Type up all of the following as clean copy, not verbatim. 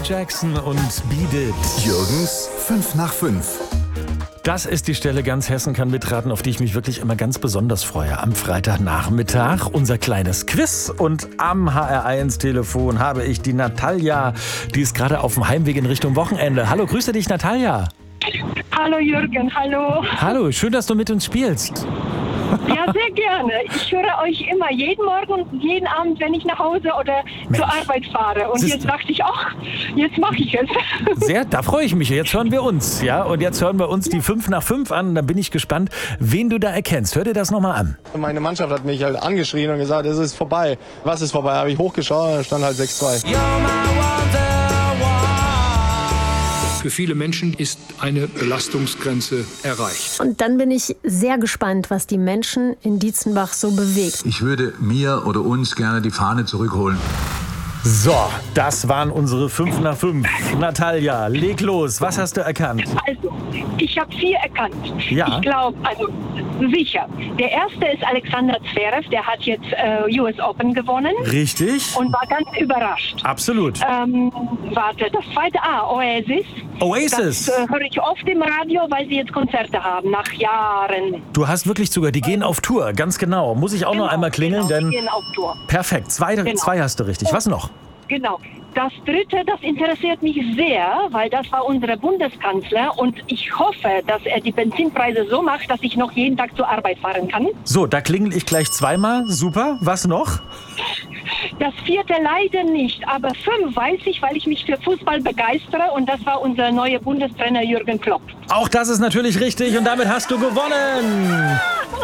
Jackson und Beat It. Jürgens 5 nach 5. Das ist die Stelle Ganz Hessen kann mitraten, auf die ich mich wirklich immer ganz besonders freue. Am Freitagnachmittag unser kleines Quiz. Und am HR1-Telefon habe ich die Natalia. Die ist gerade auf dem Heimweg in Richtung Wochenende. Hallo, grüße dich, Natalia. Hallo Jürgen, hallo. Hallo, schön, dass du mit uns spielst. Ja, sehr gerne. Ich höre euch immer, jeden Morgen und jeden Abend, wenn ich nach Hause oder zur Arbeit fahre. Und jetzt dachte ich, ach, jetzt mache ich es. Da freue ich mich. Jetzt hören wir uns. Ja, und jetzt hören wir uns die 5 nach 5 an. Da bin ich gespannt, wen du da erkennst. Hör dir das nochmal an. Meine Mannschaft hat mich halt angeschrien und gesagt, es ist vorbei. Was ist vorbei? Habe ich hochgeschaut und da stand halt 6-2. Für viele Menschen ist eine Belastungsgrenze erreicht. Und dann bin ich sehr gespannt, was die Menschen in Dietzenbach so bewegt. Ich würde mir oder uns gerne die Fahne zurückholen. So, das waren unsere 5 nach 5. Natalia, leg los. Was hast du erkannt? Also, ich habe 4 erkannt. Ja. Ich glaube, also sicher. Der erste ist Alexander Zverev, der hat jetzt US Open gewonnen. Richtig. Und war ganz überrascht. Absolut. Warte, das zweite Oasis. Oasis. Das höre ich oft im Radio, weil sie jetzt Konzerte haben, nach Jahren. Du hast wirklich zugehört. Die gehen auf Tour, ganz genau. Muss ich auch noch einmal klingeln, denn... Die gehen auf Tour. Perfekt. Zwei hast du richtig. Was noch? Genau. Das dritte, das interessiert mich sehr, weil das war unser Bundeskanzler und ich hoffe, dass er die Benzinpreise so macht, dass ich noch jeden Tag zur Arbeit fahren kann. So, da klingel ich gleich zweimal. Super. Was noch? Das vierte leider nicht, aber 5 weiß ich, weil ich mich für Fußball begeistere und das war unser neuer Bundestrainer Jürgen Klopp. Auch das ist natürlich richtig und damit hast du gewonnen.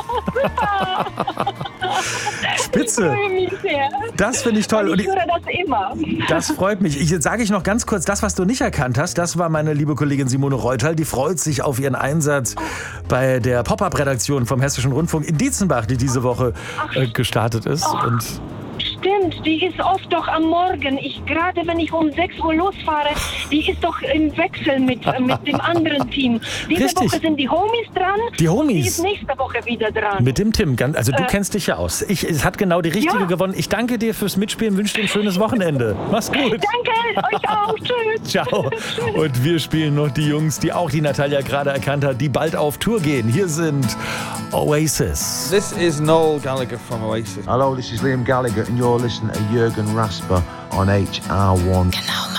Spitze. Ich freue mich sehr. Das finde ich toll. Und ich höre das immer. Das freut mich. Jetzt sage ich noch ganz kurz, das, was du nicht erkannt hast, das war meine liebe Kollegin Simone Reutal. Die freut sich auf ihren Einsatz bei der Pop-Up-Redaktion vom Hessischen Rundfunk in Dietzenbach, die diese Woche gestartet ist. Und stimmt, die ist oft doch am Morgen. Gerade wenn ich um 6 Uhr losfahre, die ist doch im Wechsel mit dem anderen Team. Diese Richtig. Woche sind die Homies dran. Die Homies. Die ist nächste Woche wieder dran. Mit dem Tim. Also du kennst dich ja aus. Es hat genau die richtige gewonnen. Ich danke dir fürs Mitspielen, wünsche dir ein schönes Wochenende. Mach's gut. Danke, euch auch. Tschüss. Ciao. Und wir spielen noch die Jungs, die auch die Natalia gerade erkannt hat, die bald auf Tour gehen. Hier sind Oasis. This is Noel Gallagher from Oasis. Hello, this is Liam Gallagher and you're listening to Jürgen Rasper on HR1. Genau.